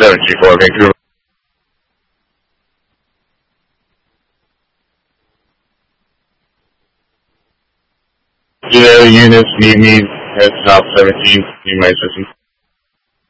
734 Vancouver. Do the other units need me at South 17 in my system?